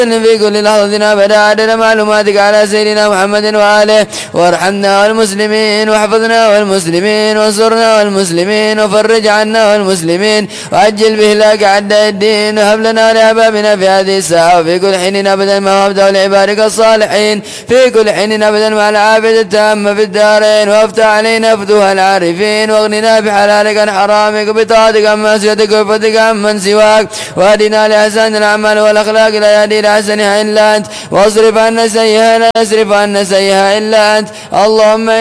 في كل لحظة أبدا عدد معلوماتك على سيدنا محمد وآله. وارحمنا والمسلمين واحفظنا والمسلمين وانصرنا والمسلمين وفرج عنا والمسلمين وعجل بهلاك أعداء الدين. وهب لنا لأحبابنا في هذه الساعة وفي كل حين أبدا ما وهبته لعبادك الصالحين في كل حين أبدا مع العافية التامة في الدارين. وافتح علينا فتوح العارفين واغننا بحلالك عن حرامك وبطاعتك عن معصيتك وبفضلك عن من سواك. واهدنا لأحسن الأعمال والأخلاق لا يهدي لأحسنها إلا أنت. واصرف عنا سيئها لا يصرف عنا سيئها إلا أنت. اللهم